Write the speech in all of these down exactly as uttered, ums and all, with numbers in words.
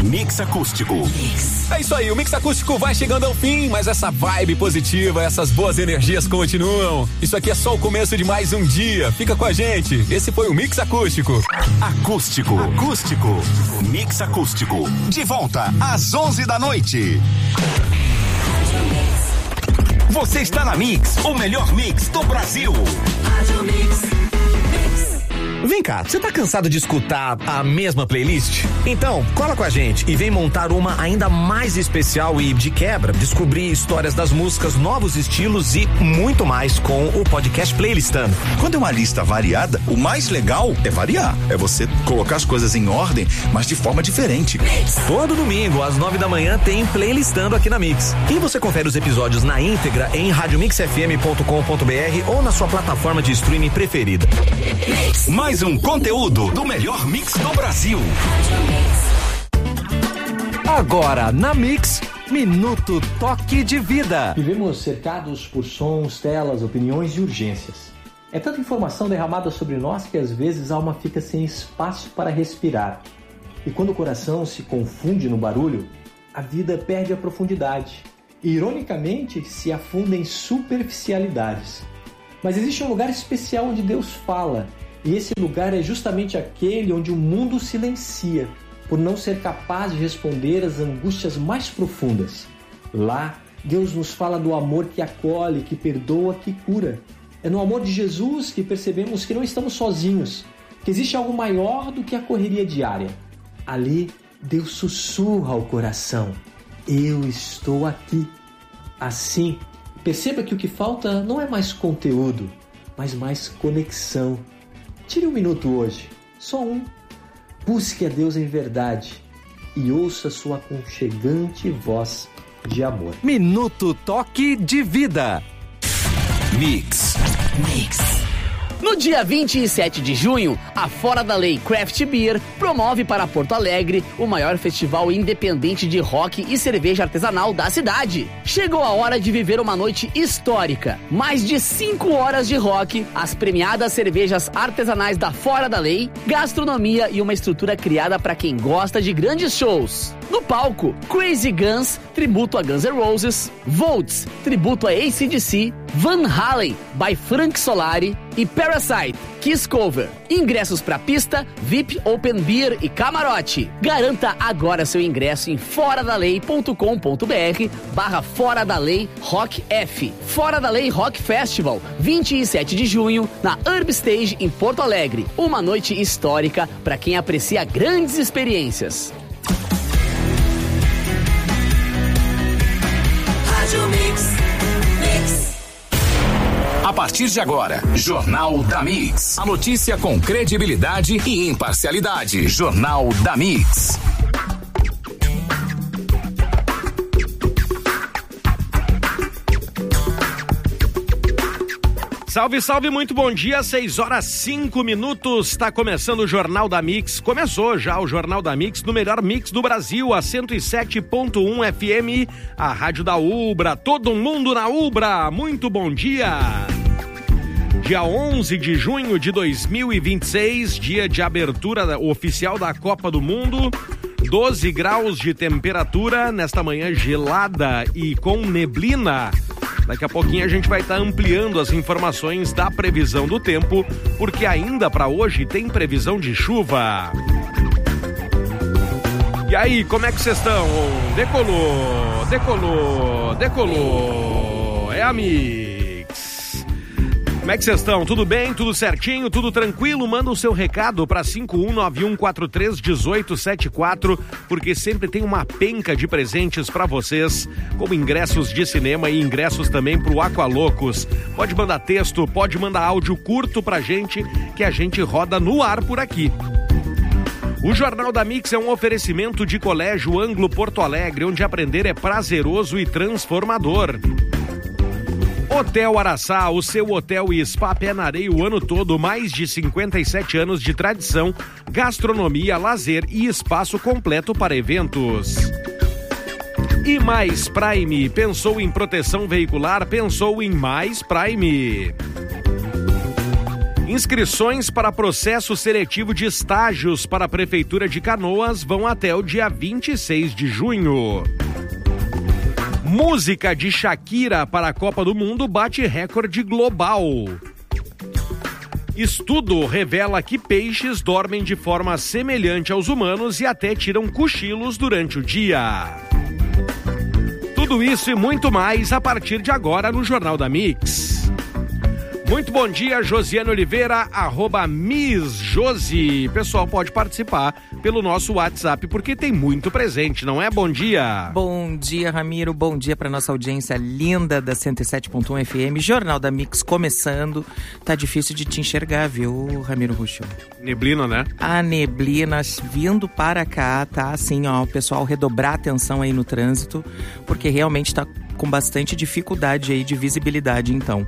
Mix Acústico. Mix. É isso aí, o Mix Acústico vai chegando ao fim, mas essa vibe positiva, essas boas energias continuam. Isso aqui é só o começo de mais um dia. Fica com a gente. Esse foi o Mix Acústico. Acústico. Acústico. O Mix Acústico. De volta às onze da noite. Você está na Mix, o melhor mix do Brasil. Rádio Mix. Vem cá, você tá cansado de escutar a mesma playlist? Então, cola com a gente e vem montar uma ainda mais especial e, de quebra, descobrir histórias das músicas, novos estilos e muito mais com o podcast Playlistando. Quando é uma lista variada, o mais legal é variar. É você colocar as coisas em ordem, mas de forma diferente. Todo domingo, às nove da manhã, tem Playlistando aqui na Mix. E você confere os episódios na íntegra em rádio mix f m ponto com ponto b r ou na sua plataforma de streaming preferida. Mais um conteúdo do melhor mix do Brasil. Agora na Mix, Minuto Toque de Vida. Vivemos cercados por sons, telas, opiniões e urgências. É tanta informação derramada sobre nós que às vezes a alma fica sem espaço para respirar. E quando o coração se confunde no barulho, a vida perde a profundidade. E, ironicamente, se afunda em superficialidades. Mas existe um lugar especial onde Deus fala. E esse lugar é justamente aquele onde o mundo silencia, por não ser capaz de responder às angústias mais profundas. Lá, Deus nos fala do amor que acolhe, que perdoa, que cura. É no amor de Jesus que percebemos que não estamos sozinhos, que existe algo maior do que a correria diária. Ali, Deus sussurra ao coração: eu estou aqui. Assim, perceba que o que falta não é mais conteúdo, mas mais conexão. Tire um minuto hoje, só um. Busque a Deus em verdade e ouça sua aconchegante voz de amor. Minuto Toque de Vida. Mix. Mix. No dia vinte e sete de junho, a Fora da Lei Craft Beer promove para Porto Alegre o maior festival independente de rock e cerveja artesanal da cidade. Chegou a hora de viver uma noite histórica. Mais de cinco horas de rock, as premiadas cervejas artesanais da Fora da Lei, gastronomia e uma estrutura criada para quem gosta de grandes shows. No palco, Crazy Guns, tributo a Guns N' Roses, Volts, tributo a A C D C, Van Halen, by Frank Solari e Parasite, Kiss Cover. Ingressos para pista, V I P, Open Beer e camarote. Garanta agora seu ingresso em foradalei.com.br barra Fora da Lei Rock F. Fora da Lei Rock Festival, vinte e sete de junho, na Herb Stage em Porto Alegre. Uma noite histórica para quem aprecia grandes experiências. A partir de agora, Jornal da Mix. A notícia com credibilidade e imparcialidade. Jornal da Mix. Salve, salve, muito bom dia, seis horas cinco minutos, está começando o Jornal da Mix, começou já o Jornal da Mix, no melhor mix do Brasil, a cento e sete ponto um F M, a rádio da Ubra, todo mundo na Ubra, muito bom dia! Dia onze de junho de dois mil e vinte e seis, dia de abertura oficial da Copa do Mundo, doze graus de temperatura, nesta manhã gelada e com neblina. Daqui a pouquinho a gente vai estar ampliando as informações da previsão do tempo, porque ainda para hoje tem previsão de chuva. E aí, como é que vocês estão? Decolou, decolou, decolou. É a Mix. Como é que vocês estão? Tudo bem? Tudo certinho? Tudo tranquilo? Manda o seu recado para cinco um nove um quatro três um oito sete quatro, porque sempre tem uma penca de presentes para vocês, como ingressos de cinema e ingressos também pro Aqualocos. Pode mandar texto, pode mandar áudio curto pra gente, que a gente roda no ar por aqui. O Jornal da Mix é um oferecimento de Colégio Anglo Porto Alegre, onde aprender é prazeroso e transformador. Hotel Araçá, o seu hotel e spa pé na areia o ano todo, mais de cinquenta e sete anos de tradição, gastronomia, lazer e espaço completo para eventos. E Mais Prime, pensou em proteção veicular, pensou em Mais Prime. Inscrições para processo seletivo de estágios para a Prefeitura de Canoas vão até o dia vinte e seis de junho. Música de Shakira para a Copa do Mundo bate recorde global. Estudo revela que peixes dormem de forma semelhante aos humanos e até tiram cochilos durante o dia. Tudo isso e muito mais a partir de agora no Jornal da Mix. Muito bom dia, Josiane Oliveira, arroba Miss Josi. Pessoal, pode participar pelo nosso WhatsApp, porque tem muito presente, não é? Bom dia. Bom dia, Ramiro. Bom dia para nossa audiência linda da cento e sete ponto um F M. Jornal da Mix começando. Tá difícil de te enxergar, viu, Ramiro Ruxo? Neblina, né? A neblina vindo para cá, tá? Assim, ó, o pessoal redobrar a atenção aí no trânsito, porque realmente tá com bastante dificuldade aí de visibilidade, então.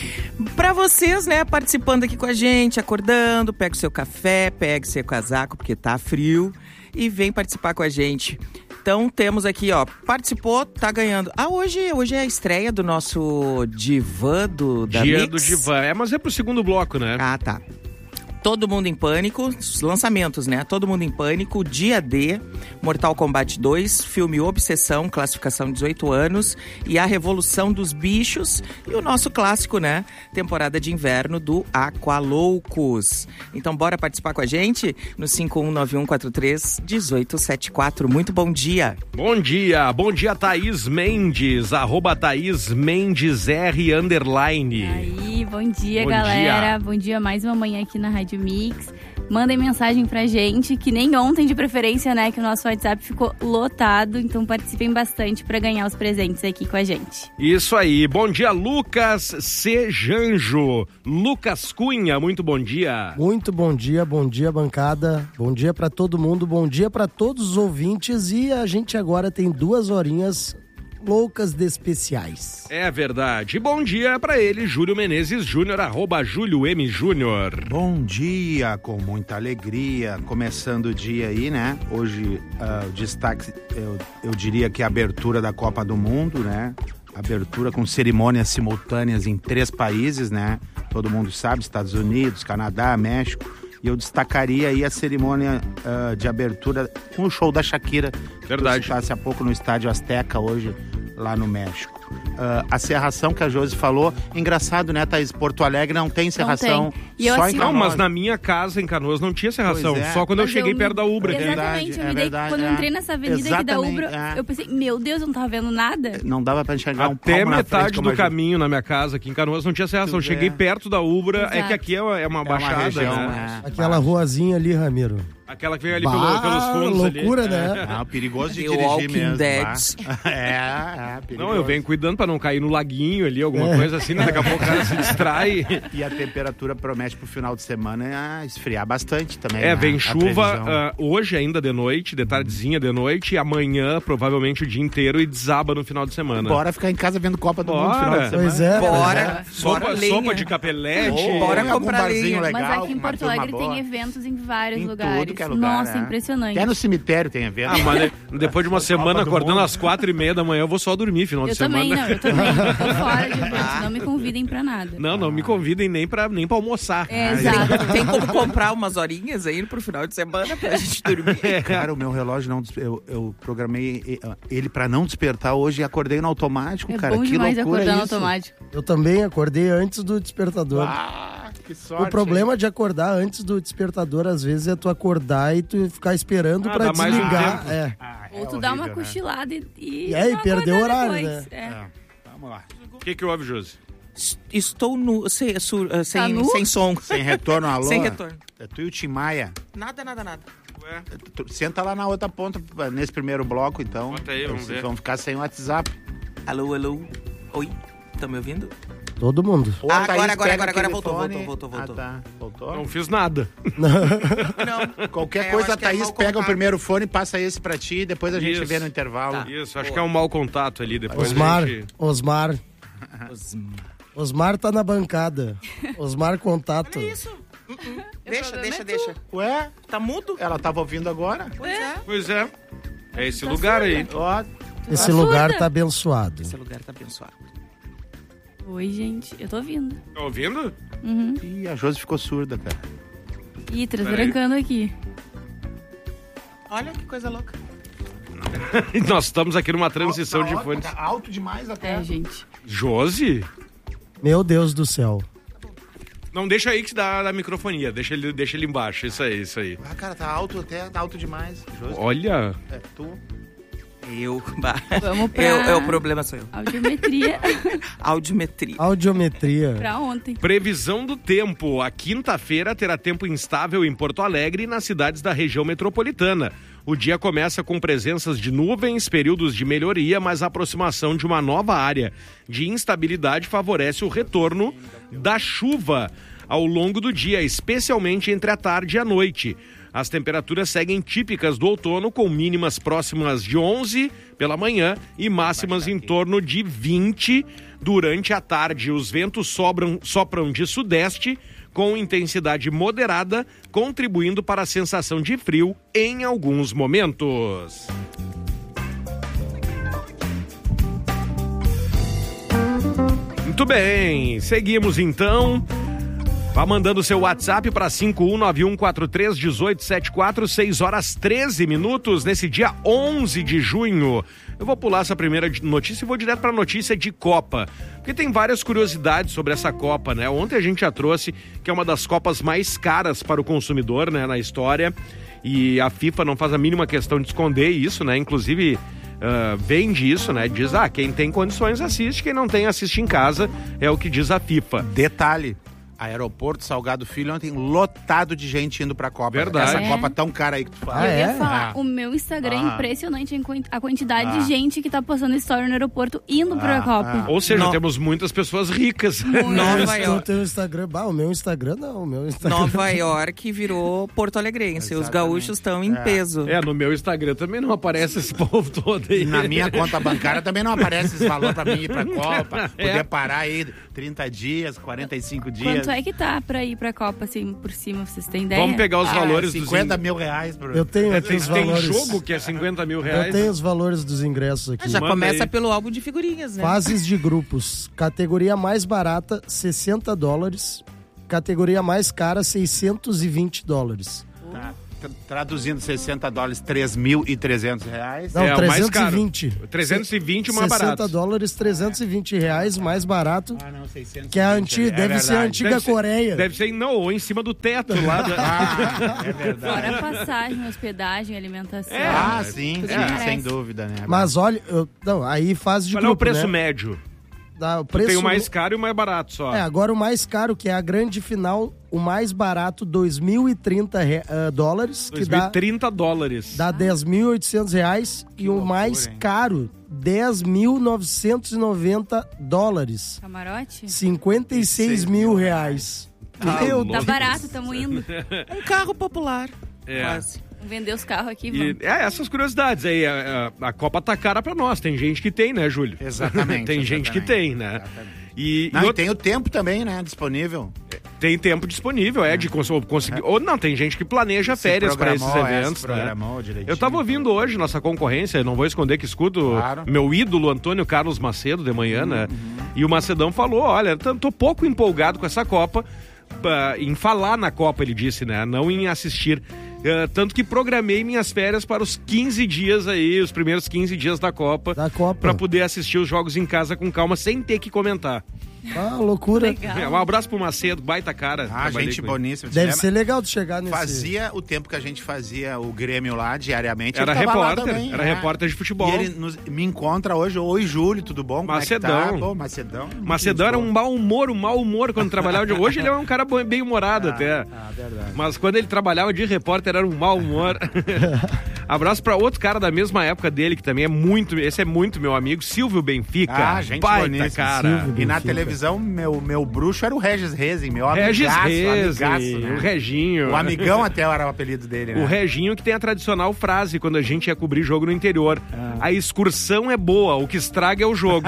Para vocês, né, participando aqui com a gente, acordando, pega o seu café, pega o seu casaco, porque tá frio, e vem participar com a gente. Então, temos aqui, ó, participou, tá ganhando. Ah, hoje, hoje é a estreia do nosso divã do, da Dia Mix. do divã, é, mas é pro segundo bloco, né? Ah, tá. Todo Mundo em Pânico, os lançamentos, né? Todo Mundo em Pânico, Dia D, Mortal Kombat dois, filme Obsessão, classificação dezoito anos, e A Revolução dos Bichos, e o nosso clássico, né? Temporada de inverno do Aqualoucos. Então, bora participar com a gente no cinco um nove um quatro três um oito sete quatro. Muito bom dia. Bom dia, bom dia, Thaís Mendes, arroba Thaís Mendes R, underline. Aí, bom dia, Bom galera. dia. Bom dia, mais uma manhã aqui na Rádio Mix. Mandem mensagem pra gente, que nem ontem de preferência, né, que o nosso WhatsApp ficou lotado, então participem bastante pra ganhar os presentes aqui com a gente. Isso aí, bom dia, Lucas Sejanjo, Lucas Cunha, muito bom dia. Muito bom dia, bom dia, bancada, bom dia pra todo mundo, bom dia pra todos os ouvintes, e a gente agora tem duas horinhas loucas de especiais. É verdade. Bom dia pra ele, Júlio Menezes Júnior, arroba Júlio M Júnior. Bom dia, com muita alegria, começando o dia aí, né? Hoje uh, o destaque, eu, eu diria que é a abertura da Copa do Mundo, né? Abertura com cerimônias simultâneas em três países, né? Todo mundo sabe, Estados Unidos, Canadá, México. E eu destacaria aí a cerimônia uh, de abertura com o show da Shakira. Verdade. Que há pouco no Estádio Azteca, hoje, lá no México. Uh, a serração que a Josi falou, engraçado, né, Thaís? Porto Alegre não tem serração. Não tem. E eu só assim, em Não, Canoas. mas na minha casa, em Canoas, não tinha serração. Pois é. Só quando eu Mas cheguei eu perto da Ubra. É Exatamente, verdade, eu é me dei, verdade, quando eu é. entrei nessa avenida aqui da Exatamente, Ubra, é. eu pensei, meu Deus, eu não tava vendo nada. Não dava pra enxergar um Até palmo na frente, metade como do a Josi- caminho na minha casa, aqui em Canoas, não tinha serração. Tu Cheguei vê. perto da Ubra, Exato. é que aqui é uma, é uma É uma baixada, região, né? é. Aquela ruazinha ali, Ramiro. Aquela que vem ali Bah, pelo, pelos fundos loucura, ali. né? Ah, perigoso de The dirigir Walking mesmo. Dead. Tá? É, é, perigoso. Não, eu venho cuidando pra não cair no laguinho ali, alguma É. coisa assim, né? Daqui a pouco o cara se distrai. E a temperatura promete pro final de semana ah, esfriar bastante também. É, né? vem A chuva previsão. ah, hoje ainda de noite, de tardezinha de noite, e amanhã provavelmente o dia inteiro e desaba no final de semana. Bora ficar em casa vendo Copa do Mundo no Bora. final de semana. Pois é, Bora, Sopa, bora sopa lenha. de capelete. Ou Bora em algum comprar barzinho lenha. legal, Mas aqui em com uma Porto turma Alegre boa. tem eventos em vários Em lugares. tudo que é lugar, Nossa, é. impressionante. Até no cemitério tem evento. Ah, mas de- depois de uma semana do acordando Mundo. às quatro e meia da manhã, eu vou só dormir final Eu de também, semana. não, eu também. Eu tô fora de eventos, não me convidem pra nada. Não, não me convidem nem pra, nem pra almoçar. É, exato. Tem como comprar umas horinhas aí pro final de semana pra gente dormir? Cara, o meu relógio não... des- Eu, eu programei ele pra não despertar hoje e acordei no automático, É cara. bom Que demais loucura acordar no isso. automático. Eu também acordei antes do despertador. Ah, que sorte. O problema de acordar antes do despertador, às vezes, é tu acordar e tu ficar esperando Ah, pra dá mais um desligar. tempo. É. Ah, é Ou tu dá uma horrível, né? cochilada e... E, É, e não perdeu o acordar horário, depois. né? É. É. Vamos lá. O que que houve, Josi? Estou nu, sem, su- uh, sem, Tá nu? sem som. Sem retorno, alô? Sem retorno. É tu e o Tim Maia. Nada, nada, nada. Ué? Tu- Senta lá na outra ponta, nesse primeiro bloco, então. Bota aí, vamos Vocês ver. vão ficar sem WhatsApp. Alô, alô. Oi, tá me ouvindo? Todo mundo. Ou a Ah, Thaís agora, agora, pega agora, agora aquele voltou, fone. voltou, voltou, voltou. Ah, tá. Voltou? Não fiz nada. Não. Qualquer É, eu coisa, a acho que é Thaís mau pega o contato. primeiro fone, passa esse pra ti e depois a gente Isso. vê no intervalo. Tá. Isso, acho que é um mau contato ali depois. Osmar, a gente... Osmar. Os- Osmar tá na bancada. Osmar Contato. Olha isso. Uh-uh. Deixa, problema deixa, é tu. deixa. Ué? Tá mudo? Ela tava ouvindo agora? Pois é. Pois é. É esse lugar aí. Ó, Esse Tá lugar surda? tá abençoado. Esse lugar tá abençoado. Oi, gente, eu tô ouvindo. Tá ouvindo? Uhum. E a Josi ficou surda, cara. Ih, trancando aqui. Olha que coisa louca. Nós estamos aqui numa transição tá, de tá fones. Tá alto demais até. É, gente. Josi? Meu Deus do céu. Não, deixa aí que dá a microfonia. Deixa ele, deixa ele embaixo. Isso aí, isso aí. Ah, cara, tá alto até, tá alto demais. Josi. Olha. É, tu... Eu. Vamos pra... Eu, é o problema sou eu. Audiometria. Audiometria. Audiometria. Pra ontem. Previsão do tempo. A quinta-feira terá tempo instável em Porto Alegre e nas cidades da região metropolitana. O dia começa com presenças de nuvens, períodos de melhoria, mas a aproximação de uma nova área de instabilidade favorece o retorno da chuva ao longo do dia, especialmente entre a tarde e a noite. As temperaturas seguem típicas do outono, com mínimas próximas de onze pela manhã e máximas em torno de vinte durante a tarde. Os ventos sobram, sopram de sudeste, com intensidade moderada, contribuindo para a sensação de frio em alguns momentos. Muito bem, seguimos então. Vá mandando seu WhatsApp para cinco um nove um quatro três um oito sete quatro, seis horas treze minutos, nesse dia onze de junho. Eu vou pular essa primeira notícia e vou direto para a notícia de Copa, porque tem várias curiosidades sobre essa Copa, né? Ontem a gente já trouxe que é uma das Copas mais caras para o consumidor, né, na história, e a FIFA não faz a mínima questão de esconder isso, né? Inclusive uh, vende isso, né? Diz, ah, quem tem condições assiste, quem não tem assiste em casa, é o que diz a FIFA. Detalhe. Aeroporto Salgado Filho ontem lotado de gente indo pra Copa. Verdade. Essa É. Copa tão cara aí que tu fala. Eu Ah, ia é? falar, Ah. o meu Instagram é Ah. impressionante a quantidade Ah. de gente que tá postando história no aeroporto indo pra Ah, Copa. Ou seja, No- temos muitas pessoas ricas. Nova Eu York. tenho o Instagram. Bah, o meu Instagram não. O meu Instagram. Nova York virou Porto Alegrense. Os Exatamente. gaúchos estão em É. peso. É, no meu Instagram também não aparece esse povo todo aí. Na minha conta bancária também não aparece esse valor pra mim ir pra Copa. Poder É. parar aí trinta dias, quarenta e cinco dias. Quanto é que tá pra ir pra Copa, assim, por cima? Vocês têm ideia? Vamos pegar os Ah, valores cinquenta dos... mil reais. Bro. Eu tenho É, aqui tem, os tem valores. jogo que é cinquenta mil reais. Eu tenho os valores dos ingressos aqui. Já Manda começa aí. pelo álbum de figurinhas, né? Fases de grupos. Categoria mais barata, sessenta dólares. Categoria mais cara, seiscentos e vinte dólares. Tá. Tra- Traduzindo sessenta dólares, três mil e trezentos reais. Não, É, o mais caro. trezentos e vinte. trezentos e vinte o mais sessenta barato. dólares, trezentos e vinte reais, mais barato. Ah, não, seiscentos. Que é a antiga, É deve ser a verdade. antiga Deve ser- Coreia. Deve ser, não, ou em cima do teto lá. Da... Ah, é verdade. Fora passagem, hospedagem, alimentação. É. Ah, sim, Tudo sim, merece. sem dúvida, né? Mas olha, eu- não, aí fase de Qual é o grupo, preço né? médio? Dá, o preço Tem o mais caro e o mais barato só. É, agora o mais caro, que é a grande final, o mais barato, dois mil e trinta re- ah, dólares, que dois mil e dá, trinta dólares. dá dez mil e oitocentos reais. E o loucura, mais hein? caro, dez mil novecentos e noventa dólares. Camarote? cinquenta e seis mil reais. Meu louco. Tá Deus. barato, tamo indo. Um carro popular. É. Quase. Vamos vender os carros aqui, E, vamos. é, essas curiosidades aí. A, a- a Copa tá cara pra nós. Tem gente que tem, né, Júlio? Exatamente. Tem gente que exatamente. tem, né? Exatamente. E, Não, e e outra- tem o tempo também, né? Disponível. tem tempo disponível, é, de cons- conseguir. Ou não, tem gente que planeja Se férias para esses programou, é, eventos, se né? programou direitinho. Eu tava ouvindo hoje nossa concorrência, não vou esconder que escuto Claro. meu ídolo Antônio Carlos Macedo de manhã, né? Uhum. E o Macedão falou, olha, tô, tô pouco empolgado com essa Copa, ah, em falar na Copa, ele disse, né? Não em assistir. Ah, tanto que programei minhas férias para os quinze dias aí, os primeiros quinze dias da Copa, Da Copa. para poder assistir os jogos em casa com calma, sem ter que comentar. Ah, loucura. Legal. É, um abraço pro Macedo, baita cara. Ah, trabalhei gente com ele. boníssima. Deve Lembra? ser legal de chegar nesse... Fazia o tempo que a gente fazia o Grêmio lá diariamente. Era ele tava lá repórter, também, era é. repórter de futebol. E ele nos- me encontra hoje. Oi, Júlio, tudo bom? Como Macedão. É que tá? Pô, Macedão. Macedão era um mau humor, um mau humor quando trabalhava de... Hoje ele é um cara bo- bem humorado até. Ah, verdade. Mas quando ele trabalhava de repórter era um mau humor. Abraço pra outro cara da mesma época dele, que também é muito... Esse é muito meu amigo, Silvio Benfica. Ah, gente Baita boníssima. cara. Silvio. E na Benfica. televisão, meu, meu bruxo era o Regis Rezin, meu Regis amigaço, Reze, amigaço, né? o Reginho. O amigão até era o apelido dele, né? O Reginho que tem a tradicional frase quando a gente ia cobrir jogo no interior. Ah. A excursão é boa, o que estraga é o jogo.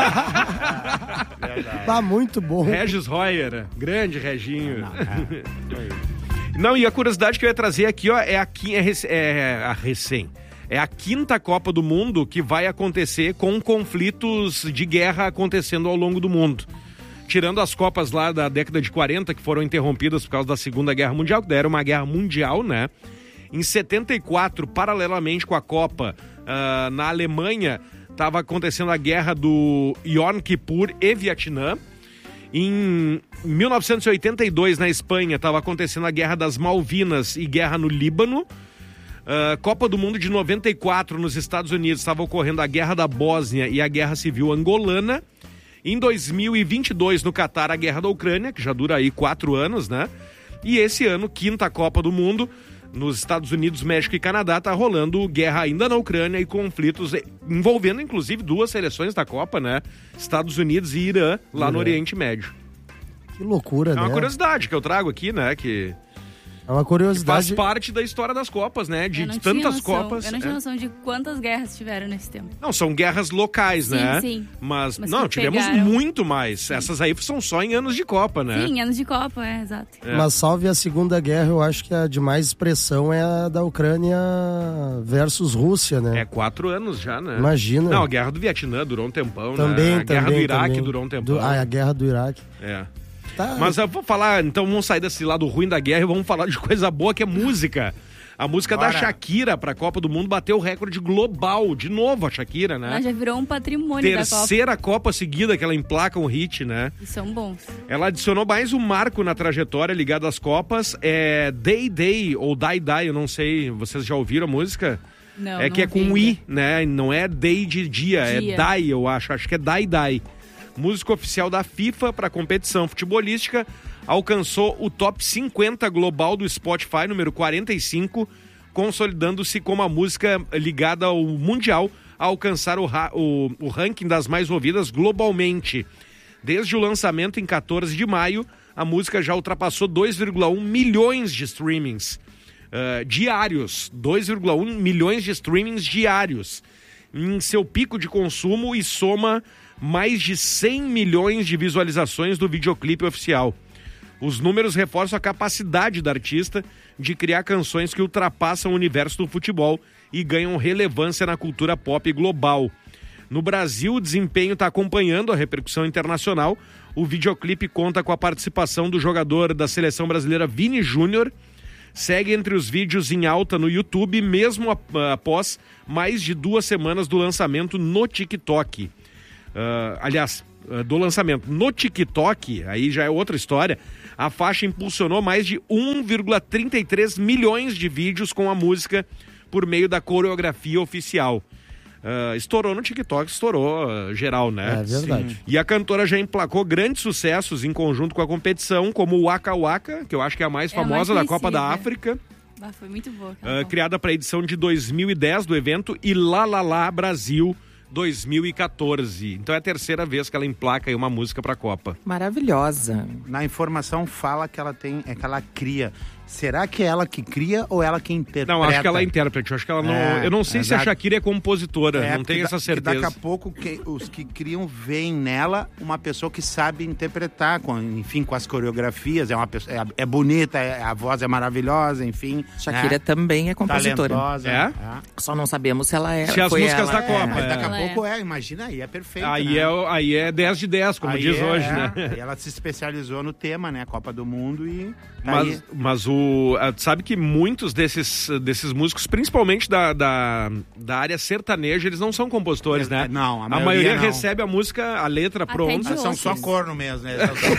Tá muito bom. Regis Royer, grande Reginho. Não, e a curiosidade que eu ia trazer aqui, ó, é a, qui- é, rec- é a recém. É a quinta Copa do Mundo que vai acontecer com conflitos de guerra acontecendo ao longo do mundo. tirando as Copas lá da década de quarenta, que foram interrompidas por causa da Segunda Guerra Mundial, que era uma guerra mundial, né? Em setenta e quatro, paralelamente com a Copa, uh, na Alemanha, estava acontecendo a guerra do Yom Kippur e Vietnã. Em mil novecentos e oitenta e dois, na Espanha, estava acontecendo a Guerra das Malvinas e guerra no Líbano. Uh, Copa do Mundo de noventa e quatro, nos Estados Unidos, estava ocorrendo a Guerra da Bósnia e a Guerra Civil Angolana. Em dois mil e vinte e dois, no Catar, a Guerra da Ucrânia, que já dura aí quatro anos, né? E esse ano, quinta Copa do Mundo, nos Estados Unidos, México e Canadá, tá rolando guerra ainda na Ucrânia e conflitos envolvendo, inclusive, duas seleções da Copa, né? Estados Unidos e Irã, lá no Oriente Médio. Que loucura, né? É uma curiosidade que eu trago aqui, né? Que... É uma curiosidade. Faz parte da história das Copas, né? De tantas noção, Copas. Eu não tinha é. noção de quantas guerras tiveram nesse tempo. Não, são guerras locais, sim, né? Sim, Mas, Mas não, tivemos pegaram... muito mais. Sim. Essas aí são só em anos de Copa, né? Sim, anos de Copa, é, exato. É. Mas salve a Segunda Guerra, eu acho que a de mais expressão é a da Ucrânia versus Rússia, né? É quatro anos já, né? Imagina. Não, a Guerra do Vietnã durou um tempão, também, né? A também, Guerra do Iraque também. durou um tempão. Do... Ah, a Guerra do Iraque. É. Tá. Mas eu vou falar, então vamos sair desse lado ruim da guerra e vamos falar de coisa boa, que é música. A música Bora. da Shakira pra Copa do Mundo bateu o recorde global. De novo a Shakira, né? Ela já virou um patrimônio da Copa. Terceira Copa seguida que ela emplaca um hit, né? E são bons. Ela adicionou mais um marco na trajetória ligado às Copas. É Day Day ou Die Die, eu não sei. Vocês já ouviram a música? Não, É não que é com vi. I, né? Não é Day de dia, Dia. é Die, eu acho. Acho que é Die Die. Música oficial da FIFA para competição futebolística, alcançou o top cinquenta global do Spotify, número quarenta e cinco, consolidando-se como a música ligada ao Mundial a alcançar o, ra- o, o ranking das mais ouvidas globalmente. Desde o lançamento em quatorze de maio, a música já ultrapassou dois vírgula um milhões de streamings uh, diários. dois vírgula um milhões de streamings diários em seu pico de consumo e soma mais de cem milhões de visualizações do videoclipe oficial. Os números reforçam a capacidade da artista de criar canções que ultrapassam o universo do futebol e ganham relevância na cultura pop global. No Brasil, o desempenho está acompanhando a repercussão internacional. O videoclipe conta com a participação do jogador da seleção brasileira Vini Júnior. Segue entre os vídeos em alta no YouTube, mesmo após mais de duas semanas do lançamento no TikTok. Uh, aliás, uh, do lançamento no TikTok, aí já é outra história, a faixa impulsionou mais de um vírgula trinta e três milhões de vídeos com a música por meio da coreografia oficial. Uh, estourou no TikTok, estourou uh, geral, né? É verdade. Sim. E a cantora já emplacou grandes sucessos em conjunto com a competição, como o Waka Waka, que eu acho que é a mais É famosa a mais da Copa da conhecida. África. Bah, foi muito boa. Uh, criada para a edição de dois mil e dez do evento, e Lá Lá Lá Brasil dois mil e quatorze. Então é a terceira vez que ela emplaca aí uma música para a Copa. Maravilhosa. Na informação fala que ela tem, é que ela cria. Será que é ela que cria ou ela que interpreta? Não, acho que ela é intérprete. Acho que ela não. É, eu não sei é se a da- Shakira é compositora. É, não tenho que essa da- que certeza. Daqui a pouco que, os que criam veem nela uma pessoa que sabe interpretar, com, enfim, com as coreografias. É uma pessoa, é, é bonita, é- a voz é maravilhosa, enfim. Shakira né? também é compositora. Talentosa. É? Só não sabemos se ela é. Se as foi músicas ela, da Copa, Mas daqui a Ela é. pouco é. imagina aí, é perfeito. Aí, né? é, aí é dez de dez, como Aí diz é, hoje, é. né? Aí ela se especializou no tema, né? Copa do Mundo e tá Mas, aí. mas o. ah, Sabe que muitos desses, desses músicos, principalmente da, da, da área sertaneja, eles não são compositores, né? Não, a A maioria maioria não. recebe a música, a letra Até pronta. de São só outros. corno mesmo, né?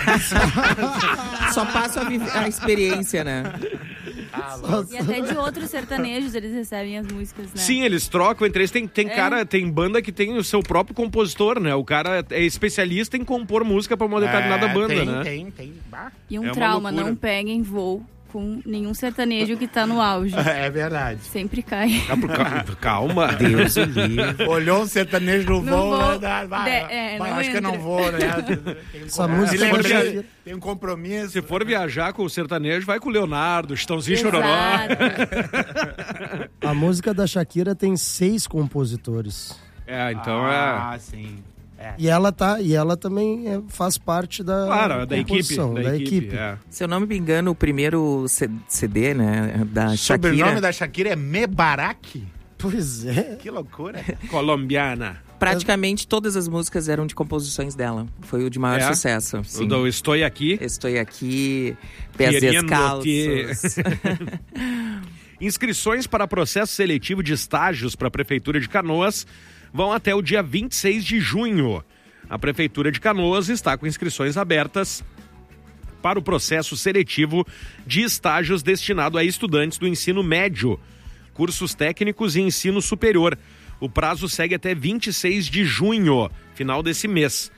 Só passa a, vi- a experiência, né? E até de outros sertanejos eles recebem as músicas, né? Sim, eles trocam entre eles. Tem, tem É. cara, tem banda que tem o seu próprio compositor, né? O cara é especialista em compor música pra uma determinada É, banda, tem, né? Tem, tem, bah. E um É uma trauma, loucura. não peguem voo com nenhum sertanejo que tá no auge. É verdade. Sempre cai. Ah, por cal- Calma. Deus o livre. Olhou um sertanejo no No voo, voo. né? Dá- vai, De- é, vai, não acho que eu não entra. vou, né? Tem um Essa com- música Me lembrei, da Shakira. tem um compromisso. Se for viajar com o sertanejo, vai com o Leonardo, Chitãozinho Chororó. Exato. A música da Shakira tem seis compositores. É, então ah, é. sim. É. E ela tá, e ela também é- faz parte da Claro, da equipe. composição, Da, equipe. é. Se eu não me engano, o primeiro C- CD, né, da O sobrenome Shakira... da Shakira é Mebarak? Pois é. Que loucura. Colombiana. Praticamente todas as músicas eram de composições dela. Foi o de maior É? sucesso. Sim. O do Estou Aqui. Estou Aqui, Pés Querendo Descalços. Inscrições para processo seletivo de estágios para a Prefeitura de Canoas vão até o dia vinte e seis de junho. A Prefeitura de Canoas está com inscrições abertas para o processo seletivo de estágios destinado a estudantes do ensino médio, cursos técnicos e ensino superior. O prazo segue até vinte e seis de junho, final desse mês.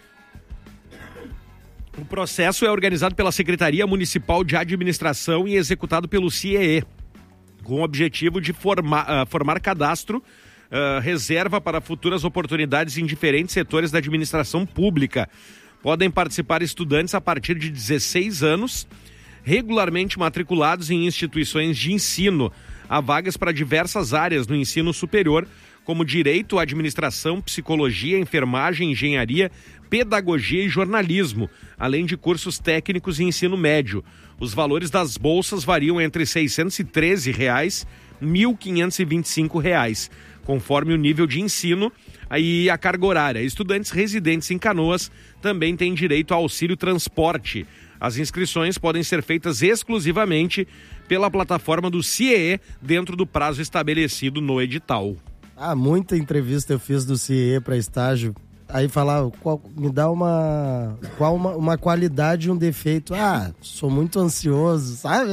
O processo é organizado pela Secretaria Municipal de Administração e executado pelo C I E E, com o objetivo de formar, uh, formar cadastro, uh, reserva para futuras oportunidades em diferentes setores da administração pública. Podem participar estudantes a partir de dezesseis anos, regularmente matriculados em instituições de ensino. Há vagas para diversas áreas no ensino superior, como direito, administração, psicologia, enfermagem, engenharia, pedagogia e jornalismo, além de cursos técnicos e ensino médio. Os valores das bolsas variam entre seiscentos e treze reais e mil quinhentos e vinte e cinco reais, conforme o nível de ensino e a carga horária. Estudantes residentes em Canoas também têm direito ao auxílio transporte. As inscrições podem ser feitas exclusivamente pela plataforma do C I E E dentro do prazo estabelecido no edital. Ah, muita entrevista eu fiz do C I E E para estágio. Aí falava, qual, me dá uma, qual uma, uma qualidade e um defeito. Ah, sou muito ansioso, sabe?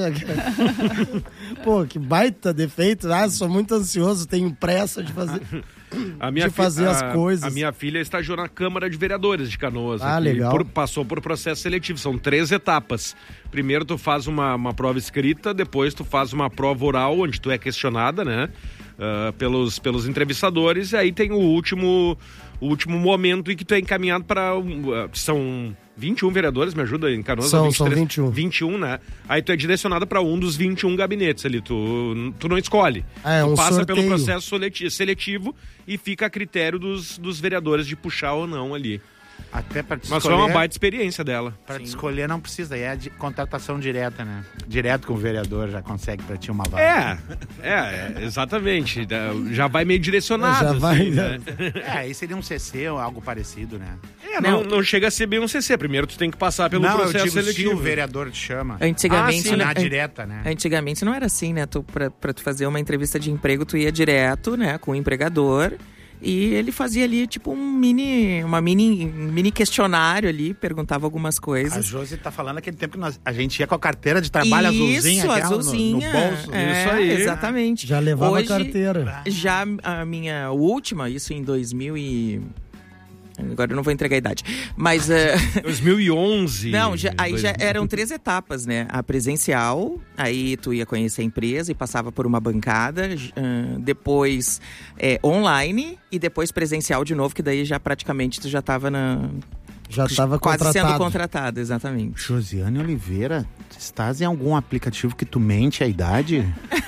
Pô, que baita defeito. Ah, sou muito ansioso, tenho pressa de fazer, a minha de fazer fi- as a, coisas. A minha filha estagiou na Câmara de Vereadores de Canoas. Ah, aqui, legal. por- passou por processo seletivo, são três etapas. Primeiro tu faz uma, uma prova escrita, depois tu faz uma prova oral, onde tu é questionada, né? Uh, pelos, pelos entrevistadores, e aí tem o último, o último momento em que tu é encaminhado para... Uh, são vinte e um vereadores, me ajuda em Canoas? São, vinte e três, são vinte e um. vinte e um, né? Aí tu é direcionado para um dos vinte e um gabinetes ali, tu, tu não escolhe. Ah, é tu um passa sorteio. pelo processo seleti- seletivo e fica a critério dos, dos vereadores de puxar ou não ali. Até pra te Mas foi escolher, uma baita experiência dela. Pra te escolher não precisa, aí é de contratação direta, né? Direto com o vereador já consegue pra ti uma vaga. É, é, é, exatamente. Já vai meio direcionado. Já vai, assim, né? É, aí seria um C C ou algo parecido, né? É, não, não chega a ser bem um C C. Primeiro tu tem que passar pelo não, processo eu digo, seletivo. se o vereador te chama. Antigamente, ah, sim, né? na direta, né? Antigamente não era assim, né? Tu, pra, pra tu fazer uma entrevista de emprego, tu ia direto, né, com o empregador. E ele fazia ali, tipo, um mini, uma mini, mini questionário ali, perguntava algumas A coisas. Josi tá falando aquele tempo que nós, a gente ia com a carteira de trabalho Isso, azulzinha, aquela azulzinha. No, no bolso. É, Isso aí. exatamente. Já levava Hoje, a carteira. Já a minha última, isso em dois mil e... Agora eu não vou entregar a idade. Mas... Uh... dois mil e onze. Não, já, aí dois... já eram três etapas, né? A presencial, aí tu ia conhecer a empresa e passava por uma bancada. Uh, depois é, online e depois presencial de novo, que daí já praticamente tu já tava na... Já estava quase contratado. sendo contratado, exatamente. Josiane Oliveira, estás em algum aplicativo que tu mente a idade?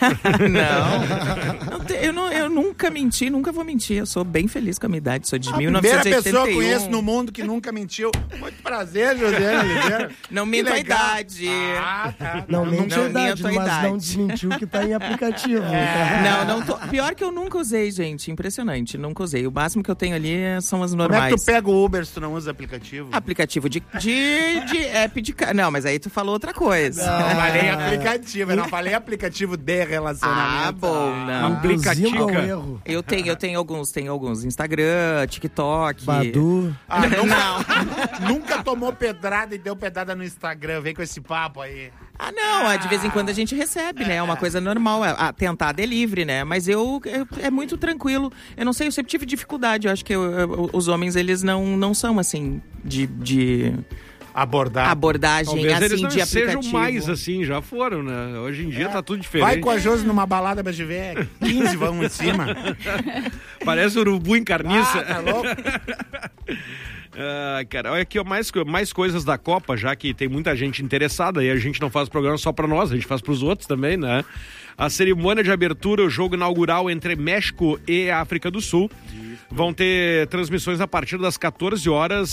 Não, não te- eu, não, eu nunca menti, nunca vou mentir. Eu sou bem feliz com a minha idade, sou de A mil primeira novecentos e oitenta e um. pessoa que eu conheço no mundo que nunca mentiu. Muito prazer, Josiane Oliveira. Não Que minto a legal. idade. Ah, tá. Não, mente a não idade, minto a mas idade. não desmentiu que tá em aplicativo. Não, não tô. Pior que eu nunca usei, gente. Impressionante, nunca usei. O máximo que eu tenho ali é- são as Como é normais. que tu pega o Uber se tu não usa aplicativo? Aplicativo de, de, de app de ca- Não, mas aí tu falou outra coisa. Não, falei aplicativo, eu não falei aplicativo de relacionamento. Ah, bom, não. Induzindo ao erro. Eu tenho, eu tenho alguns, tenho alguns. Instagram, TikTok. Badu. Ah, nunca, nunca tomou pedrada e deu pedrada no Instagram. Vem com esse papo aí. Ah, não, é de vez em quando a gente recebe, né? É uma coisa normal. A tentada é livre, né? Mas eu, eu- é muito tranquilo. Eu não sei, eu sempre tive dificuldade. Eu acho que eu- eu- os homens, eles não, não são assim, de, de Abordar. abordagem Talvez assim eles não de sejam aplicativo. mais assim, já foram, né? Hoje em dia tá tudo diferente. Vai com a Josi numa balada pra ver quinze vão em cima. Parece urubu em carniça. Ah, tá louco? Ah, cara, olha aqui, ó, mais, co- mais coisas da Copa, já que tem muita gente interessada e a gente não faz programa só pra nós, a gente faz pros outros também, né? A cerimônia de abertura, o jogo inaugural entre México e África do Sul, vão ter transmissões a partir das quatorze horas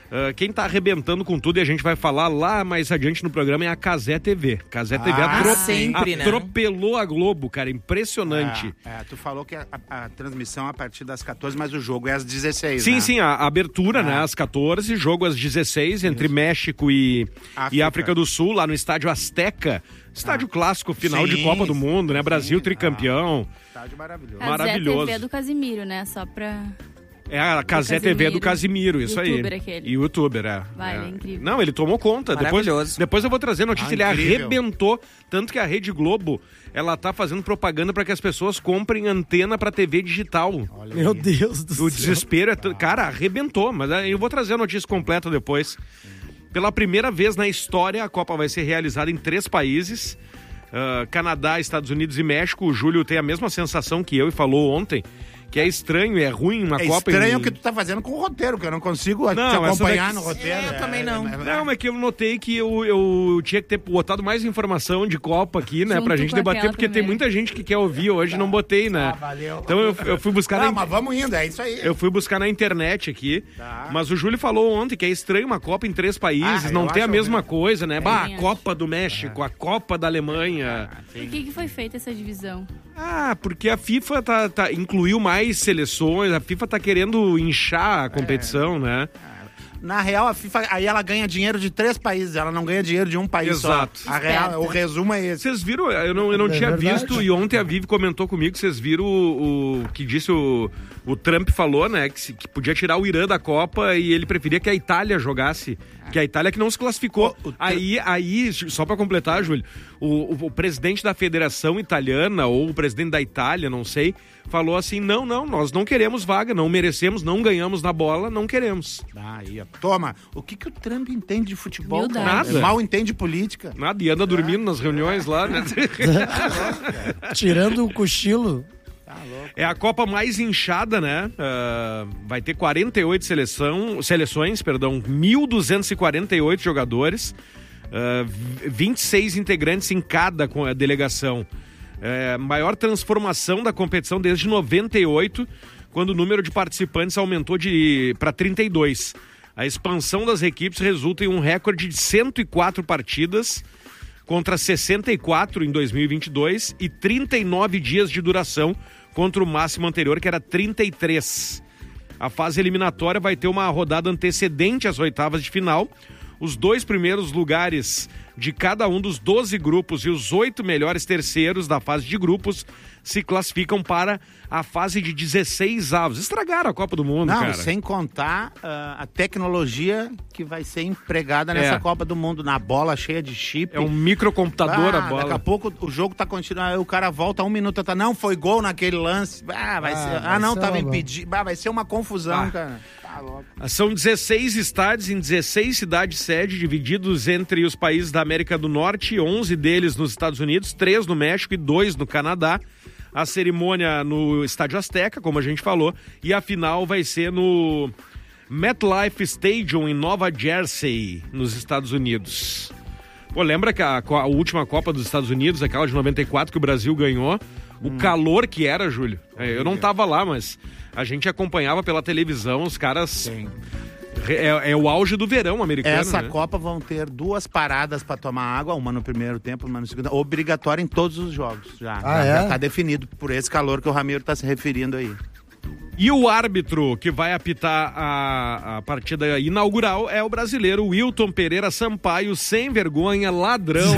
Uh, quem tá arrebentando com tudo, e a gente vai falar lá mais adiante no programa, é a Cazé T V. Cazé T V Ah, atro- sempre, né? atropelou a Globo, cara, impressionante. É, é, tu falou que a, a- a transmissão é a partir das quatorze, mas o jogo é às dezesseis, Sim, né? sim, a, a abertura, né, às quatorze, jogo às dezesseis, entre México e África. e África do Sul, lá no Estádio Azteca. Estádio clássico, final Sim, de Copa do Mundo, né? Brasil tricampeão. Estádio maravilhoso. A Maravilhoso. Zé T V do Casimiro, né? Só pra... É a Cazé T V do Casimiro, isso aí. Youtuber aquele. Youtuber, é. Vai, é. ele é incrível. Não, ele tomou conta. Depois, Maravilhoso. depois eu vou trazer a notícia. Ah, ele incrível. arrebentou. Tanto que a Rede Globo, ela tá fazendo propaganda para que as pessoas comprem antena para T V digital. Meu Deus do O céu. desespero é... t- Cara, arrebentou. Mas aí eu vou trazer a notícia completa depois. Pela primeira vez na história, a Copa vai ser realizada em três países. Uh, Canadá, Estados Unidos e México. O Júlio tem a mesma sensação que eu e falou ontem. Que é estranho, é ruim uma É Copa. estranho em... o que tu tá fazendo com o roteiro, que eu não consigo Não, te essa acompanhar daqui- no roteiro. É, eu também não. Não, é que eu notei que eu, eu tinha que ter botado mais informação de Copa aqui, né? Junto Pra gente com debater, aquela porque tem primeira. muita gente que quer ouvir hoje e não botei, né? Ah, valeu. Então eu, eu fui buscar Não, na, mas vamos indo, é isso aí. eu fui buscar na internet aqui. Tá. Mas o Júlio falou ontem que é estranho uma Copa em três países, Ah, não eu tem a acho mesma horrível. coisa, né? Bah, a também acho. Copa do México, a Copa da Alemanha. Por que, que foi feita essa divisão? Ah, porque a FIFA tá, tá- incluiu mais seleções, a FIFA tá querendo inchar a competição, né? Na real, a FIFA, aí ela ganha dinheiro de três países, ela não ganha dinheiro de um país Exato. só. A real, o resumo é esse. Vocês viram, eu não, eu não É tinha verdade. visto, e ontem a Vivi comentou comigo, vocês viram o, o que disse o, o Trump falou, né, que, se- que podia tirar o Irã da Copa e ele preferia que a Itália jogasse, que a Itália que não se classificou. O- o Trump- Aí, aí, só pra completar, Júlio, o, o, o presidente da Federação Italiana, ou o presidente da Itália, não sei, falou assim, não, não, nós não queremos vaga, não merecemos, não ganhamos na bola, não queremos. Aí, ó. Toma, o que, que o Trump entende de futebol? Humildade. Cara? Nada. Mal entende política. Nada, e anda dormindo nas reuniões lá, né? Tirando o cochilo. É a Copa mais inchada, né? Ah, vai ter quarenta e oito seleção, seleções, perdão, mil duzentos e quarenta e oito jogadores, ah, vinte e seis integrantes em cada co- delegação. É, maior transformação da competição desde noventa e oito, quando o número de participantes aumentou de para trinta e dois. A expansão das equipes resulta em um recorde de cento e quatro partidas contra sessenta e quatro em dois mil e vinte e dois e trinta e nove dias de duração contra o máximo anterior, que era trinta e três. A fase eliminatória vai ter uma rodada antecedente às oitavas de final. Os dois primeiros lugares de cada um dos doze grupos e os oito melhores terceiros da fase de grupos se classificam para a fase de dezesseis avos. Estragaram a Copa do Mundo, Não, cara. sem contar ah, a tecnologia que vai ser empregada nessa É. Copa do Mundo, na bola cheia de chip. É um microcomputador Ah, a bola. Daqui a pouco o jogo tá continuando, aí o cara volta um minuto, tá, não, foi gol naquele lance. Ah, vai Ah, ser, vai ah não, ser tava uma- impedido. Ah, vai ser uma confusão, Ah. cara. Tá louco. São dezesseis estádios em dezesseis cidades sede, divididos entre os países da América do Norte, onze deles nos Estados Unidos, três no México e dois no Canadá. A cerimônia no Estádio Azteca, como a gente falou, e a final vai ser no MetLife Stadium, em Nova Jersey, nos Estados Unidos. Pô, lembra que a, a última Copa dos Estados Unidos, aquela de noventa e quatro que o Brasil ganhou, o calor que era, Júlio? É, eu não tava lá, mas a gente acompanhava pela televisão, os caras... É, é o auge do verão americano, Essa né? Copa vão ter duas paradas pra tomar água, uma no primeiro tempo, uma no segundo. Obrigatória em todos os jogos. Já, Ah, já, é? já tá definido por esse calor que o Ramiro tá se referindo aí. E o árbitro que vai apitar a, a partida inaugural é o brasileiro Wilton Pereira Sampaio, sem vergonha, ladrão.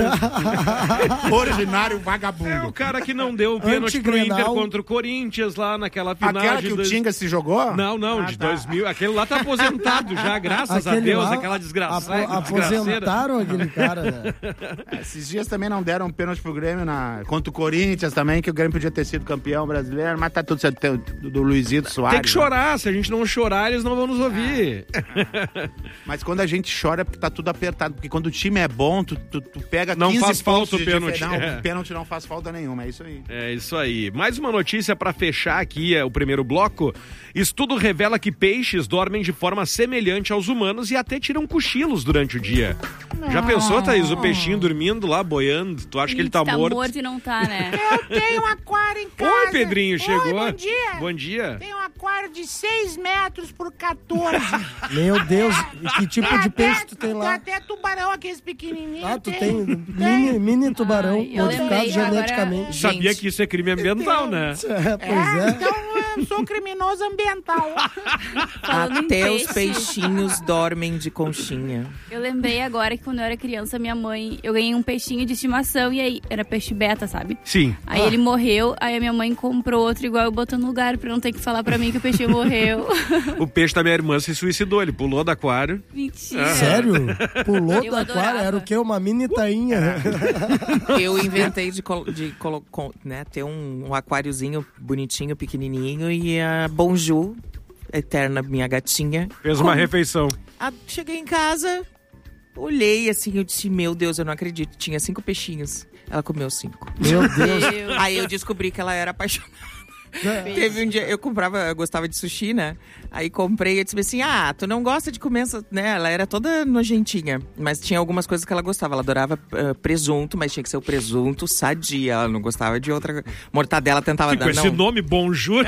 Originário vagabundo. É o cara que não deu o pênalti pro Inter Antigrenal. contra o Corinthians lá naquela final. Aquela de que o dois- Tinga se jogou? Não, não, Ah, de tá. dois mil. Aquele lá tá aposentado já, graças a Aquele Deus, lá, aquela desgraça. apo- aposentaram aquele cara, né? Esses dias também não deram um pênalti pro Grêmio na... contra o Corinthians também, que o Grêmio podia ter sido campeão brasileiro, mas tá tudo certo. Do, do Luizito Soares. Tem que chorar, se a gente não chorar, eles não vão nos ouvir. né? Mas quando a gente chora é porque tá tudo apertado. Porque quando o time é bom, tu, tu, tu pega Não quinze faz falta pontos o de pênalti. difer- Não, É. o pênalti não faz falta nenhuma, é isso aí. É isso aí. Mais uma notícia para fechar aqui é, o primeiro bloco. Estudo revela que peixes dormem de forma semelhante aos humanos e até tiram cochilos durante o dia. Já pensou, Thaís, o peixinho dormindo lá, boiando? Tu acha que ele tá, morto? morto e não tá, né? Eu tenho um aquário em casa. Oi, Pedrinho, chegou. Oi, bom dia. Bom dia. Tem um um aquário de seis metros por quatorze. Meu Deus, e que tipo Tem de até- peixe tu tem lá? Tem até tubarão, aqueles pequenininhos. Ah, tu tem mini, mini tubarão eu modificado lembrei geneticamente. Sabia que isso é crime ambiental, né? É, pois é. Então eu sou criminoso ambiental. Falando em Até os peixe. peixinhos dormem de conchinha. Eu lembrei agora que quando eu era criança, minha mãe... Eu ganhei um peixinho de estimação e aí... Era peixe beta, sabe? Sim. Aí Ah. ele morreu, aí a minha mãe comprou outro igual eu botou no lugar pra não ter que falar pra mim que o peixe morreu. O peixe da minha irmã se suicidou, ele pulou do aquário. Mentira. Aham. Sério? Pulou Eu do aquário? adorava. Era o quê? Uma mini tainha. Eu inventei de, colo- de colo- com- né, ter um, um aquáriozinho bonitinho, pequenininho, e a Bonjour, eterna minha gatinha. Fez uma com- refeição. Ah, cheguei em casa, olhei assim, eu disse, meu Deus, eu não acredito, tinha cinco peixinhos. Ela comeu cinco. Meu Deus. Aí eu descobri que ela era apaixonada. Teve um dia, eu comprava, eu gostava de sushi, né? Aí comprei e disse assim, ah, tu não gosta de comer essa, né? Ela era toda nojentinha, mas tinha algumas coisas que ela gostava. Ela adorava uh, presunto, mas tinha que ser o presunto sadia. Ela não gostava de outra mortadela, tentava Com dar, esse não. nome Bonjour.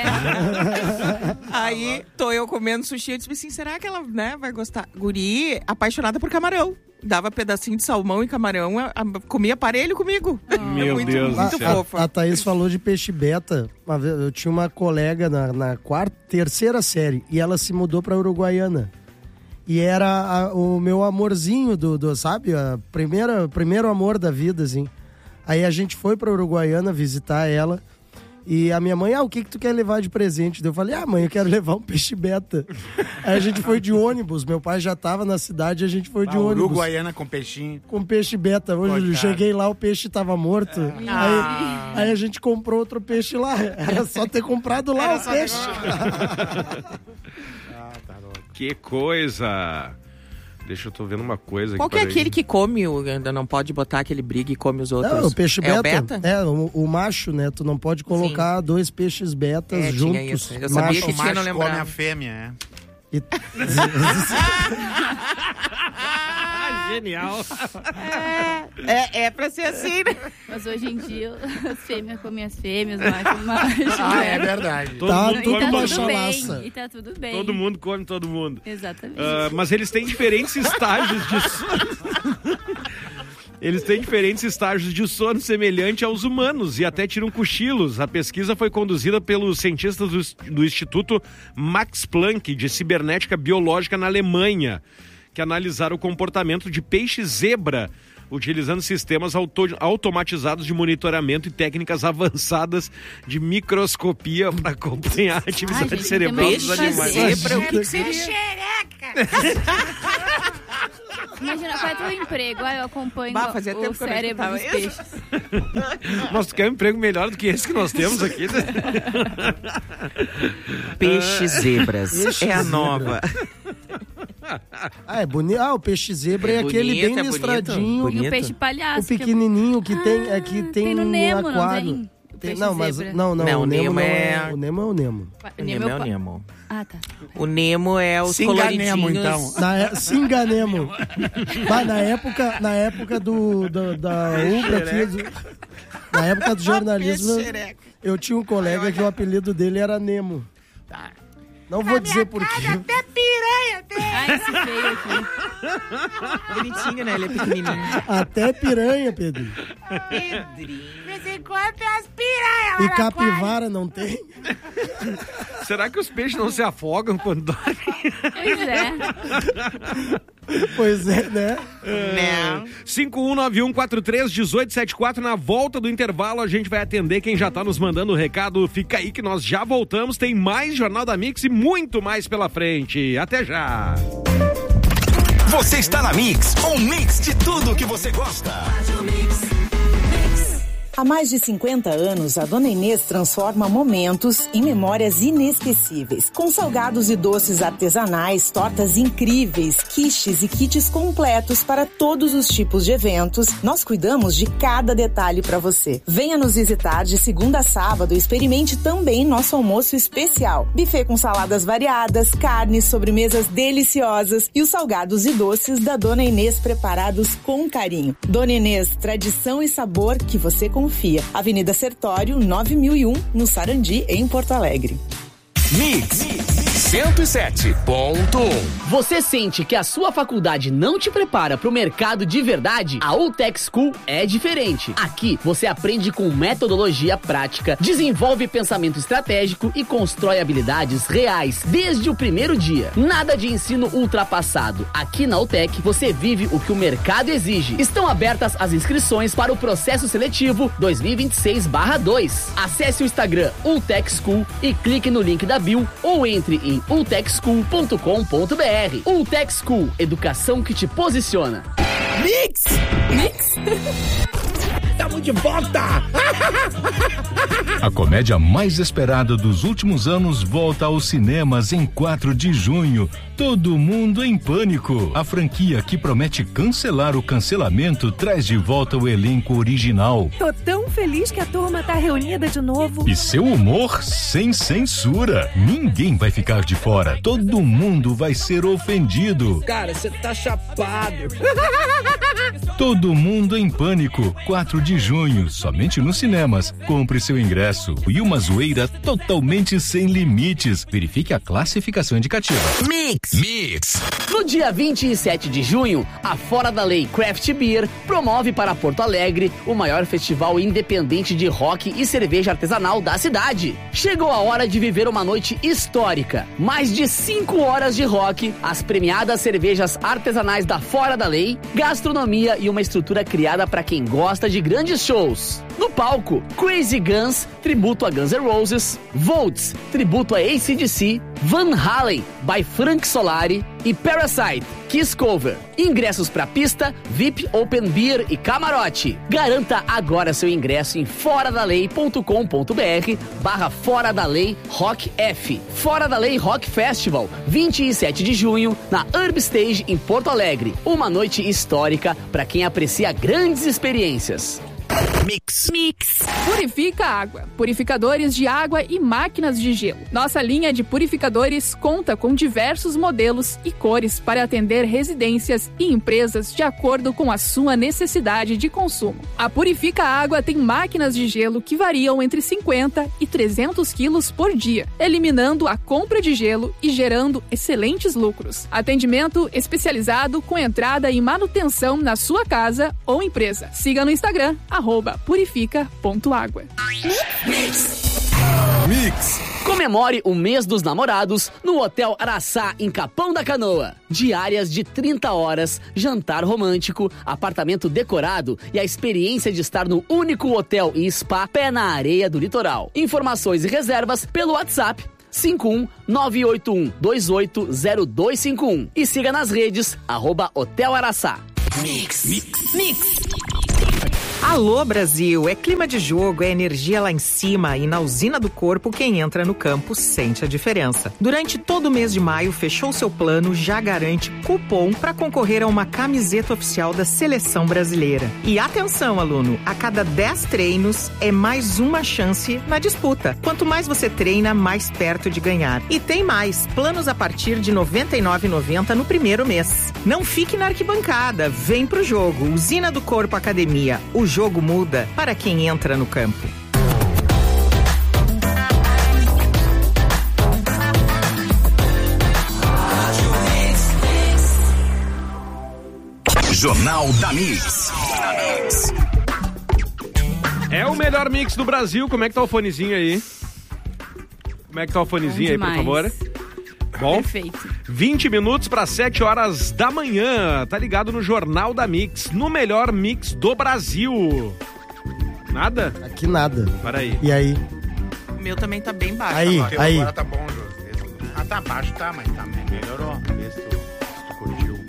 Aí tô eu comendo sushi, eu disse assim, será que ela, né, vai gostar? Guri, apaixonada por camarão. Dava pedacinho de salmão e camarão, a, a, comia aparelho comigo. Meu muito, Deus do muito céu. fofa. A, a Thaís falou de peixe beta. Uma vez, eu tinha uma colega na, na quarta, terceira série e ela se mudou pra Uruguaiana. E era a- o meu amorzinho do, do sabe? A primeira, primeiro amor da vida, assim. Aí a gente foi pra Uruguaiana visitar ela. E a minha mãe, ah, o que que tu quer levar de presente? Eu falei, ah, mãe, eu quero levar um peixe beta. Aí a gente foi de ônibus. Meu pai já tava na cidade, a gente foi de Ah, ônibus. Uruguaiana com peixinho. Com peixe beta. Hoje eu Coitado. cheguei lá, o peixe tava morto. Ah. Aí, aí a gente comprou outro peixe lá. Era só ter comprado lá Era o só ter peixe. Que coisa. Deixa eu tô vendo uma coisa Qual aqui. que é peraí. aquele que come, o- ainda não pode botar aquele brigue e come os outros? Não, o peixe É beta. o beta? É, o, o macho, né? Tu não pode colocar dois peixes betas É, tinha juntos. isso. Eu sabia Macho. que tinha, não Macho lembrava. come a fêmea, é. E- Genial. É, é pra ser assim, né? Mas hoje em dia, as fêmeas comem as fêmeas, macho, macho. Ah, né? é verdade. Todo Tá mundo E tudo come tá todo tudo mundo. machalaça. bem. E tá tudo bem. Todo mundo come todo mundo. Exatamente. Ah, mas eles têm diferentes estágios de sono. Eles têm diferentes estágios de sono semelhante aos humanos e até tiram cochilos. A pesquisa foi conduzida pelos cientistas do, do Instituto Max Planck de Cibernética Biológica na Alemanha, que analisaram o comportamento de peixe-zebra, utilizando sistemas auto- automatizados de monitoramento e técnicas avançadas de microscopia para acompanhar a atividade gente, cerebral tem dos mais que animais. fazer. Zebra, o que, que Você é seria? xereca. Imagina, qual é teu emprego? Ah, eu acompanho Bah, fazia o tempo que eu não cérebro dos escutava isso. peixes. Mas tu quer um emprego melhor do que esse que nós temos aqui? Né? Peixe zebras. Peixe é a zebra. nova. Ah, é bonito. Ah, o peixe zebra é, É aquele bonito, bem é bonito. listradinho. Bonito. E o peixe O palhaço. que é- pequenininho que tem, é que Ah, tem, tem no no Nemo, não aquário. tem? O Tem- peixe não, mas zebra. não, não, Não, o o Nemo, Nemo não é- é... o Nemo é o Nemo. O Nemo é o pa- Nemo. Ah, tá. O Nemo é os Singa coloridinhos. Nemo, então. Na é... Se enganemos. Bah, na época, na época do, do- da Ubra aqui, do- na época do jornalismo, Xereca. eu tinha um colega que o apelido dele era Nemo. Não vou dizer por quê. Até piranha tem. Ah, esse feio aqui. Bonitinho, né? Ele é pequenininho. Até piranha, Pedro. De vez em quando tem as piranhas lá E no aquário. capivara não tem? Será que os peixes não se afogam quando dormem? Pois é. Pois é, né? Não. cinco um nove um quatro três um oito sete quatro. Na volta do intervalo a gente vai atender quem já tá nos mandando o recado. Fica aí que nós já voltamos. Tem mais Jornal da Mix e muito mais pela frente. Até já! Você está na Mix, um mix de tudo que você gosta. Há mais de cinquenta anos, a Dona Inês transforma momentos em memórias inesquecíveis. Com salgados e doces artesanais, tortas incríveis, quiches e kits completos para todos os tipos de eventos, nós cuidamos de cada detalhe para você. Venha nos visitar de segunda a sábado e experimente também nosso almoço especial. Buffet com saladas variadas, carnes, sobremesas deliciosas e os salgados e doces da Dona Inês preparados com carinho. Dona Inês, tradição e sabor que você confia. Avenida Sertório, nove mil e um, no Sarandi, em Porto Alegre. Mix cento e sete ponto um. Você sente que a sua faculdade não te prepara para o mercado de verdade? A UTech School é diferente. Aqui você aprende com metodologia prática, desenvolve pensamento estratégico e constrói habilidades reais desde o primeiro dia. Nada de ensino ultrapassado. Aqui na UTech você vive o que o mercado exige. Estão abertas as inscrições para o processo seletivo dois mil e vinte e seis barra dois. Acesse o Instagram UTech School e clique no link da bio ou entre em u tech school ponto com ponto b r. UTech School, educação que te posiciona. Mix! Mix! Estamos de volta! A comédia mais esperada dos últimos anos volta aos cinemas em quatro de junho. Todo Mundo em Pânico. A franquia que promete cancelar o cancelamento traz de volta o elenco original. Tô tão feliz que a turma tá reunida de novo. E seu humor sem censura. Ninguém vai ficar de fora. Todo mundo vai ser ofendido. Cara, você tá chapado. Todo Mundo em Pânico, quatro de junho, somente nos cinemas. Compre seu ingresso. E uma zoeira totalmente sem limites. Verifique a classificação indicativa. Mix! Mix! No dia vinte e sete de junho, a Fora da Lei Craft Beer promove para Porto Alegre o maior festival independente de rock e cerveja artesanal da cidade. Chegou a hora de viver uma noite histórica. Mais de cinco horas de rock, as premiadas cervejas artesanais da Fora da Lei, gastronomia e uma estrutura criada para quem gosta de grandes shows. No palco, Crazy Guns, tributo a Guns N' Roses, Volts, tributo a A C D C, Van Halen, by Frank Solari e Parasite, Kiss Cover. Ingressos para pista, V I P, Open Beer e camarote. Garanta agora seu ingresso em foradalei ponto com ponto b r barra Fora da Lei Rock F. Fora da Lei Rock Festival, vinte e sete de junho, na Herb Stage em Porto Alegre. Uma noite histórica para quem aprecia grandes experiências. Mix. Mix. Purifica água. Purificadores de água e máquinas de gelo. Nossa linha de purificadores conta com diversos modelos e cores para atender residências e empresas de acordo com a sua necessidade de consumo. A Purifica Água tem máquinas de gelo que variam entre cinquenta e trezentos quilos por dia, eliminando a compra de gelo e gerando excelentes lucros. Atendimento especializado com entrada e manutenção na sua casa ou empresa. Siga no Instagram, arroba purifica ponto água. Mix. Mix. Comemore o mês dos namorados no Hotel Araçá, em Capão da Canoa. Diárias de trinta horas, jantar romântico, apartamento decorado e a experiência de estar no único hotel e spa pé na areia do litoral. Informações e reservas pelo WhatsApp cinco um nove oito um dois oito zero dois cinco um e siga nas redes arroba Hotel Araçá. Mix. Mix. Mix. Alô Brasil, é clima de jogo, é energia lá em cima e na usina do corpo quem entra no campo sente a diferença. Durante todo o mês de maio, fechou seu plano, já garante cupom para concorrer a uma camiseta oficial da Seleção Brasileira. E atenção, aluno, a cada dez treinos é mais uma chance na disputa. Quanto mais você treina, mais perto de ganhar. E tem mais, planos a partir de noventa e nove reais e noventa centavos no primeiro mês. Não fique na arquibancada, vem pro jogo. Usina do Corpo Academia. O jogo muda para quem entra no campo. Jornal da Mix. É o melhor mix do Brasil. Como é que tá o fonezinho aí? Como é que tá o fonezinho aí, por favor? Bom, perfeito. vinte minutos para sete horas da manhã. Tá ligado no Jornal da Mix, no melhor mix do Brasil. Nada? Aqui nada. Peraí. E aí? O meu também tá bem baixo. Aí, Agora, aí. agora tá bom, Jô. Ah, tá baixo, tá, mas tá, melhorou. Vê se tu, se tu curtiu.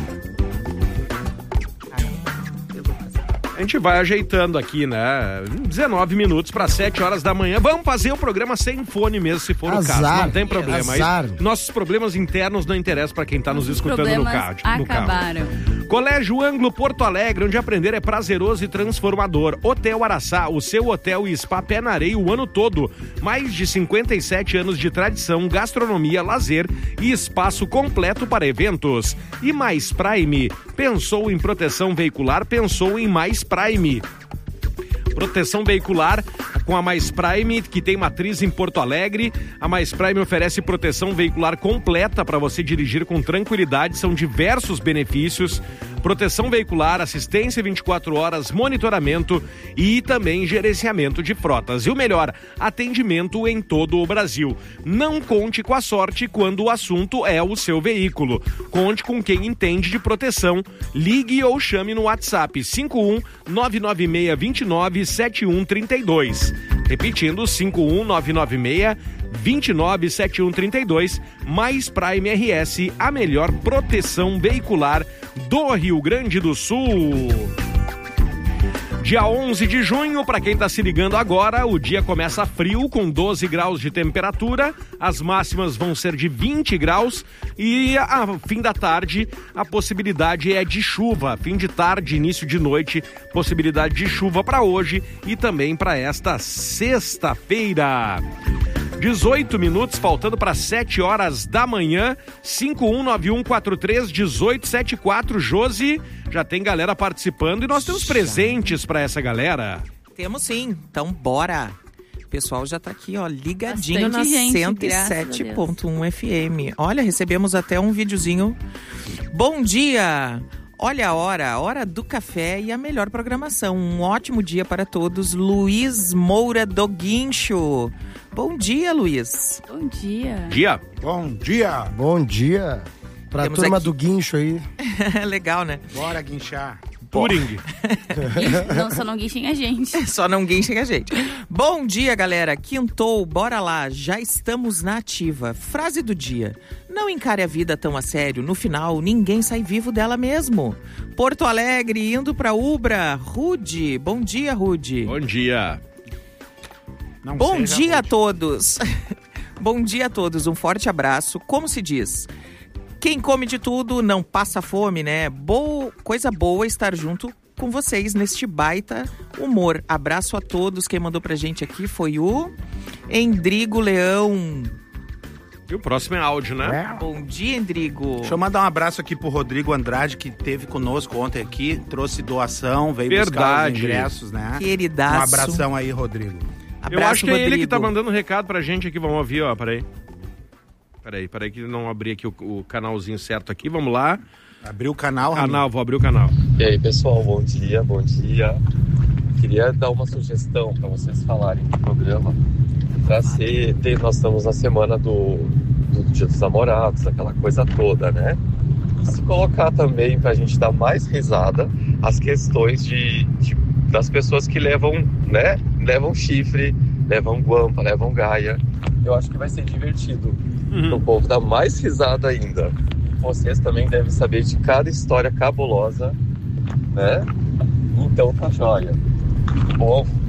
A gente vai ajeitando aqui, né? dezenove minutos para sete horas da manhã. Vamos fazer o programa sem fone mesmo, se for Azar. o caso. Não tem problema. Azar. Aí, nossos problemas internos não interessam para quem tá nos escutando no carro. No acabaram. Carro. Colégio Anglo Porto Alegre, onde aprender é prazeroso e transformador. Hotel Araçá, o seu hotel e spa pé na areia o ano todo. Mais de cinquenta e sete anos de tradição, gastronomia, lazer e espaço completo para eventos. E Mais Prime. Pensou em proteção veicular, pensou em Mais Prime. Proteção veicular, com a Mais Prime, que tem matriz em Porto Alegre. A Mais Prime oferece proteção veicular completa para você dirigir com tranquilidade. São diversos benefícios: proteção veicular, assistência vinte e quatro horas, monitoramento e também gerenciamento de frotas. E o melhor, atendimento em todo o Brasil. Não conte com a sorte quando o assunto é o seu veículo. Conte com quem entende de proteção. Ligue ou chame no WhatsApp cinco um nove nove seis dois nove sete um três dois. Repetindo, cinco um nove nove seis dois nove sete um três dois. Mais Prime R S, a melhor proteção veicular do Rio Grande do Sul. Dia onze de junho, para quem está se ligando agora, o dia começa frio, com doze graus de temperatura, as máximas vão ser de vinte graus e a fim da tarde a possibilidade é de chuva. Fim de tarde, início de noite, possibilidade de chuva para hoje e também para esta sexta-feira. dezoito minutos, faltando para sete horas da manhã. Cinco um nove um quatro três um oito sete quatro. Josi, já tem galera participando e nós temos presentes para essa galera. Temos sim, então bora. O pessoal já tá aqui, ó, ligadinho Bastante na gente, cento e sete ponto um F M. Olha, recebemos até um videozinho. Bom dia! Olha a hora, a hora do café e a melhor programação. Um ótimo dia para todos. Luiz Moura do Guincho. Bom dia, Luiz. Bom dia. Dia. Bom dia. Bom dia. Pra Temos turma aqui- do guincho aí. Legal, né? Bora guinchar. Turing. Não, só não guichem a gente. Só não guinchem a gente. Bom dia, galera. Quintou, bora lá. Já estamos na ativa. Frase do dia. Não encare a vida tão a sério. No final, ninguém sai vivo dela mesmo. Porto Alegre, indo pra Ubra. Rude. Bom dia, Rude. Bom dia. Não Bom seja dia a rude. todos. Bom dia a todos. Um forte abraço. Como se diz? Quem come de tudo não passa fome, né? Boa, coisa boa estar junto com vocês neste baita humor. Abraço a todos. Quem mandou pra gente aqui foi o Endrigo Leão. E o próximo é áudio, né? Bom dia, Endrigo. Deixa eu mandar um abraço aqui pro Rodrigo Andrade, que esteve conosco ontem aqui, trouxe doação, veio buscar Verdade. os ingressos, né? Queridaço. Um abração aí, Rodrigo. Eu acho que é ele que tá mandando um recado pra gente aqui. Vamos ouvir, ó. Peraí. Peraí, peraí que não abri aqui o, o canalzinho certo aqui. Vamos lá. Abriu o canal, Canal, vou abrir o canal. E aí, pessoal, bom dia, bom dia. Queria dar uma sugestão para vocês falarem do programa. Pra ser, ter, nós estamos na semana do, do Dia dos Namorados, aquela coisa toda, né? E se colocar também pra gente dar mais risada as questões de, de das pessoas que levam, né? Levam chifre, levam guampa, levam gaia. Eu acho que vai ser divertido. Uhum. O povo dá mais risada ainda. Vocês também devem saber de cada história cabulosa, né? Então tá jóia. Bom,